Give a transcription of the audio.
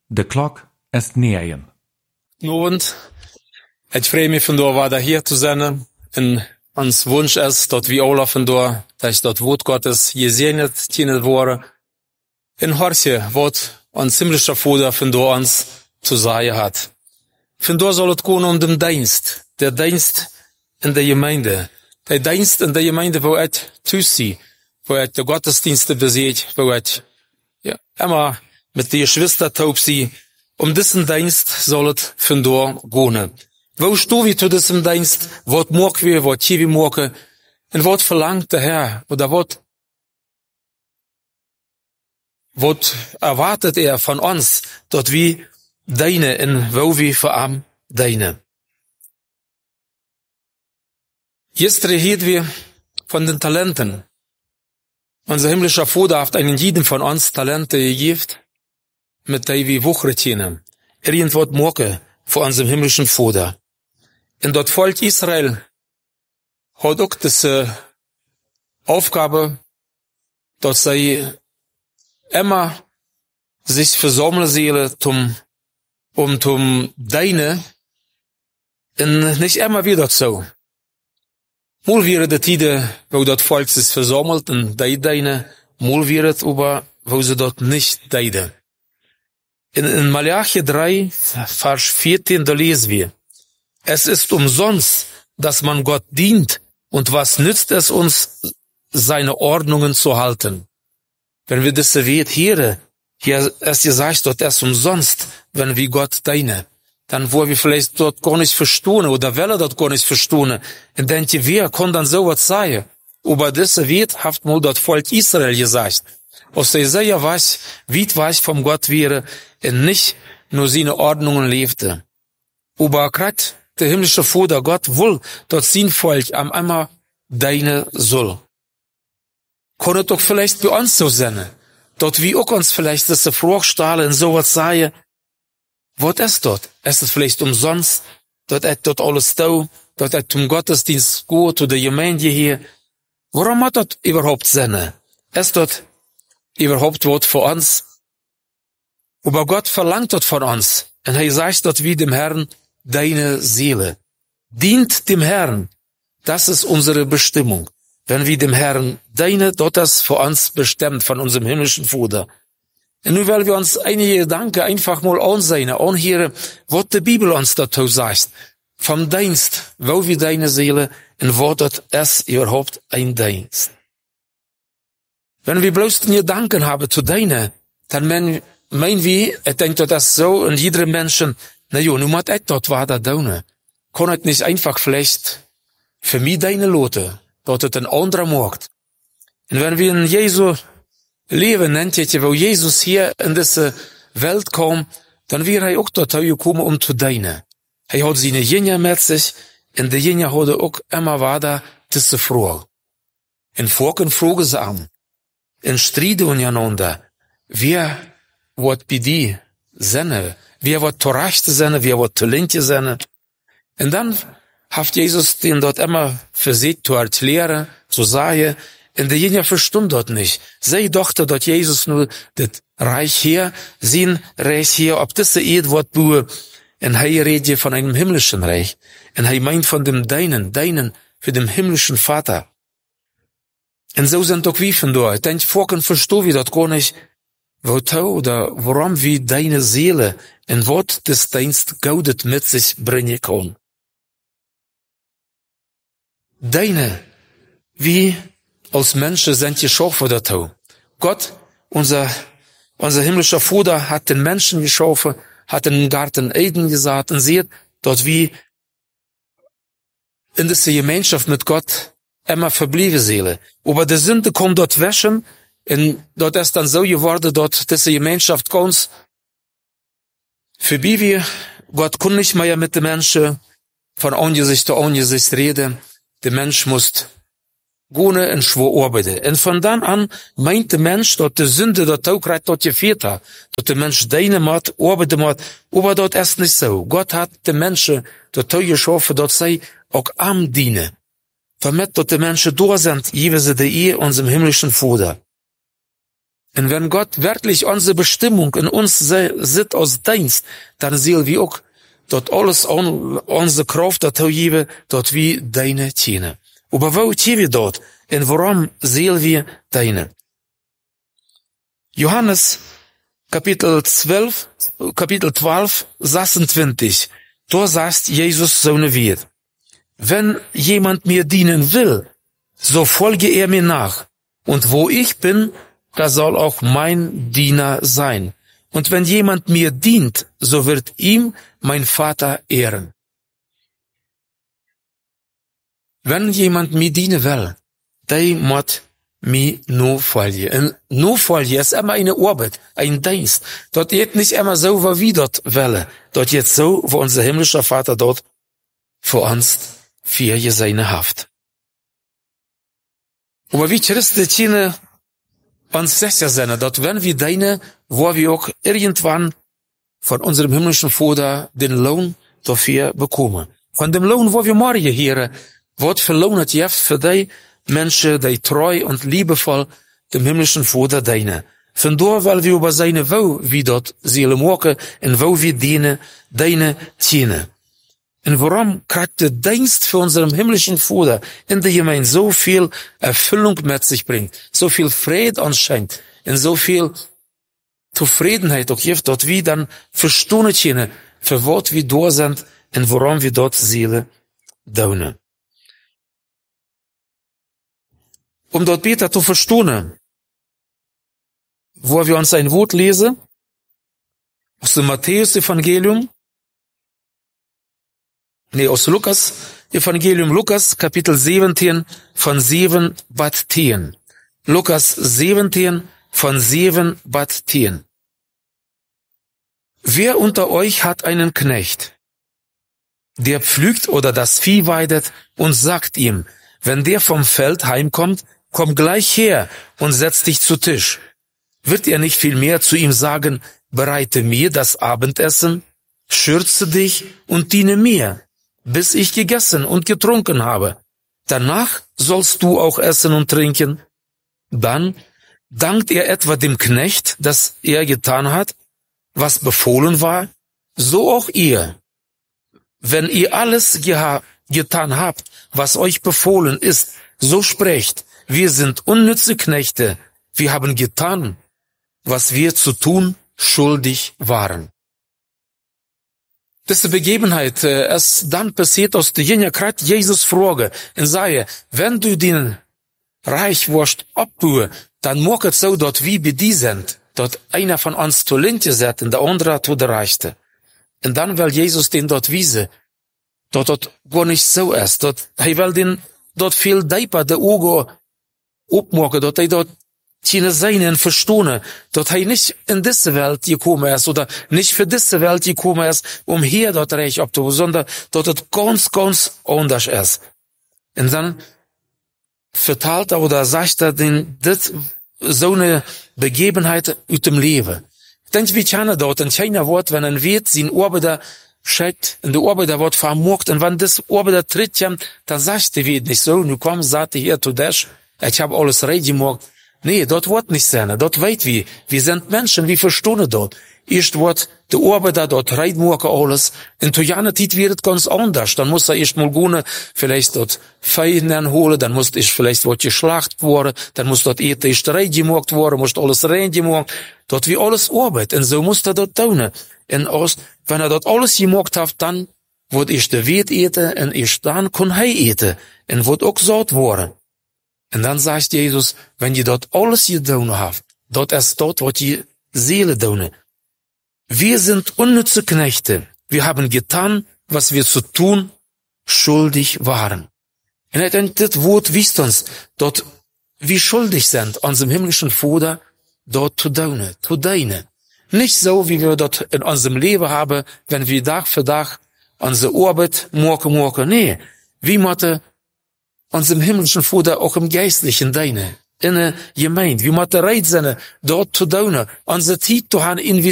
De klok is 9. Novend. Ik freue mich vandaag weer hier te zijn. En ons wunsch is dat we alle vandaag, dat dat woord Gottes gezegnet kunnen worden. En hoortje wat ons himmlische Vader vandaag ons te zeggen hat. Vandaag zal het gaan den dienst. Der dienst in der Gemeinde. Der dienst in der Gemeinde, wo ik thuis wo ik de Gottesdienste beseet, wo ik immer mit die Geschwister taub sie. Diesen Dienst soll het vandaag gaan. Wo stu wir zu diesem Dienst? Wat mogen wir, wat je wir mogen? En wat verlangt der Herr? Oder wat erwartet er von uns, dat wir deine en wo wir voor hem deine? Gestern hielten wir von den Talenten. Unser himmlischer Vater hat einen jeden von uns Talente gegeben, mit denen wir wuchern. Irgendwas morgen vor unserem himmlischen Vater. Und das Volk Israel hat auch diese Aufgabe, dass sie immer sich versammeln sollen, um deine, und nicht immer wieder so. Mal wäre die Tide, wo das Volk sich versammelt und deine, mal wäre es aber, wo sie dort nicht deine. In Malachi 3, Vers 14, da lesen wir: Es ist umsonst, dass man Gott dient, und was nützt es uns, seine Ordnungen zu halten? Wenn wir das hören, hier ist gesagt, dort ist umsonst, wenn wir Gott dienen. Dann wollen wir vielleicht dort gar nicht verstehen, oder wollen dort gar nicht verstehen. Und denken, wer kann dann sowas sagen? Aber das wird, hat mal das Volk Israel gesagt. Als er sehr weiß, wie weiß vom Gott wäre, und nicht nur seine Ordnungen lebte. Aber gerade der himmlische Vater Gott will, dass sein Volk am einmal deine soll. Kann es doch vielleicht bei uns so sein, dass wir auch uns vielleicht diese Frage stellen und sowas sagen: Was ist dort? Ist es vielleicht umsonst, dass ich dort alles tue, dass ich zum Gottesdienst gehe, zu der Gemeinde hier? Warum hat das überhaupt Sinn? Ist das überhaupt was für uns? Aber Gott verlangt das von uns. Und er sagt dort wie dem Herrn deine Seele. Dient dem Herrn. Das ist unsere Bestimmung. Wenn wir dem Herrn deine, dort ist für uns bestimmt von unserem himmlischen Vater. Und nun wollen wir uns einige Gedanken einfach mal ansehen, anhören, was die Bibel uns dazu sagt. Vom Dienst, wo wir deine Seele, und was das ist überhaupt ein Dienst. Wenn wir bloß den Gedanken haben zu deine, dann meinen wir, ich denke, das ist so, und jeder Menschen, na jo, nun muss ich dort weiter tun. Kann ich nicht einfach vielleicht für mich deine Lote, dort es ein anderer macht. Und wenn wir in Jesu Leben nennt, wo Jesus hier in diese Welt kam, dann wäre er auch dort gekommen, zu dienen. Er hat seine Jünger mit sich, und die Jünger hat auch immer weiter diese Frage. In Folgen fragen sie an, in Streit untereinander, wer wird bei dir sein, wer wird zurecht sein, wer wird talentiert sein. Und dann hat Jesus den dort immer versucht zu erklären, zu sagen, und die Jünger verstanden dort nicht. Sie dachten, dass Jesus nur das Reich hier, sein Reich hier, ob das Erde wird bauen. Und er redet von einem himmlischen Reich. Und er meint von dem deinen, für den himmlischen Vater. Und so sind auch wir von da. Ich denke, vorhin verstehen wir das gar nicht, oder warum wir deine Seele und was das Dienst Gaudet mit sich bringen kann. Deine, wie als Menschen sind geschaffen dazu. Gott, unser himmlischer Vater, hat den Menschen geschaffen, hat den Garten Eden gesagt und sieht, dass wir in dieser Gemeinschaft mit Gott immer verblieben sind. Aber die Sünde kommt dort waschen, und dort ist dann so geworden, dort diese Gemeinschaft kommt, für die wir, Gott kann nicht mehr mit den Menschen von Angesicht zu Angesicht reden. Der Mensch muss gehen und schwer arbeiten. Und von dann an meint der Mensch, dass die Sünde dort auch gerade dort gefehlt hat. Dass der Mensch deine macht, arbeiten macht. Aber dort ist nicht so. Gott hat den Menschen dort geschaffen, dass sie auch am dienen. Damit, dass die Menschen da sind, geben sie die unserem himmlischen Vater. Und wenn Gott wirklich unsere Bestimmung in uns sieht als Dienst, dann sehen wir auch, dort alles unsere Kraft dazu geben, dort wie deine Tiene. Aber wo tun wir dort? Und warum sehen wir deine? Johannes, Kapitel 12, 26, da sagt Jesus so eine Wort. Wenn jemand mir dienen will, so folge er mir nach. Und wo ich bin, da soll auch mein Diener sein. Und wenn jemand mir dient, so wird ihm mein Vater ehren. Wenn jemand mir dienen will, der muss mir nur folgen. Und nur folgen ist immer eine Arbeit, ein Dienst. Dort geht nicht immer so, wie wir dort wollen. Dort geht so, wo unser himmlischer Vater dort für uns für seine Haft. Aber wie Christen uns sicher sind, dort werden wir deine, wo wir auch irgendwann von unserem himmlischen Vater den Lohn dafür bekommen. Von dem Lohn, wo wir morgen hier, wird verlohnt jetzt für die Menschen, die treu und liebevoll dem himmlischen Vater dienen. Von da, weil wir über seine wo wir dort Seele machen und wo wir dienen, dienen. Und warum kriegt der Dienst für unseren himmlischen Vater in der Gemeinde so viel Erfüllung mit sich bringt, so viel Frieden uns schenkt und so viel Zufriedenheit auch gibt, dort wir dann verstehen können, für was wir da sind und warum wir dort Seele dienen. Um dort besser zu verstehen, wo wir uns ein Wort lesen, aus dem Matthäus-Evangelium, aus Lukas, Evangelium Lukas, Kapitel 17, von 7 bis 10. Lukas 17, von 7 bis 10. Wer unter euch hat einen Knecht, der pflügt oder das Vieh weidet und sagt ihm, wenn der vom Feld heimkommt, komm gleich her und setz dich zu Tisch. Wird er nicht vielmehr zu ihm sagen, bereite mir das Abendessen, schürze dich und diene mir, bis ich gegessen und getrunken habe. Danach sollst du auch essen und trinken. Dann dankt er etwa dem Knecht, dass er getan hat, was befohlen war, so auch ihr. Wenn ihr alles getan habt, was euch befohlen ist, so sprecht, wir sind unnütze Knechte, wir haben getan, was wir zu tun schuldig waren. Diese Begebenheit ist dann passiert aus der Jünger gerade Jesus Frage und sage, wenn du den Reichwurst abtue, dann mag es so dort wie bei die sind, dort einer von uns zu Linke set und der andere zu der Reichte. Und dann will Jesus den dort wiese, dort gar nicht so ist, dort, er will den dort viel deeper der Augen abmachen, dort er dort keine seinen verstehen, dort er nicht in diese Welt gekommen ist oder nicht für diese Welt gekommen ist, um hier dort Reich abzuholen, sondern dort es ganz, ganz anders ist. Und dann verteilt er oder sagt er den, das so eine Begebenheit aus dem Leben. Ich denke, wie keiner dort, ein kleiner Wort, wenn ein Wirt sein Arbeiter schickt, und der Arbeiter wird vermogt, und wenn das Arbeiter tritt, dann sagt der Wirt nicht so, nu komm, sagt er hier zu dich, ich habe alles recht gemacht. Nee, dort wird nicht sein, dort weit wir sind Menschen, wir verstehen dort. Erst wird der Arbeiter dort reinmachen alles, in Tojana Tit wird es ganz anders, dann muss er erst mal gehen, vielleicht dort Feiern holen, dann muss ich vielleicht wird geschlacht worden, dann muss dort erst reingemacht worden, muss alles reingemacht, dort wie alles Arbeit, und so muss er dort tun. Und wenn er dort alles gemacht hat, dann wird erst der Wirt eten, und erst dann kann er eten, und wird auch satt worden. Und dann sagt Jesus, wenn ihr dort alles getan habt, dort ist dort, was die Seele tun. Wir sind unnütze Knechte. Wir haben getan, was wir zu tun schuldig waren. Und das Wort wisst uns, dort wir schuldig sind, unserem himmlischen Vater, dort zu dienen. Nicht so, wie wir dort in unserem Leben haben, wenn wir Tag für Tag unsere Arbeit machen. Nee, wir müssen unserem himmlischen Vater auch im Geistlichen dienen. In der Gemeinde. Wir müssen bereit sein, dort zu dienen, unsere Zeit zu haben,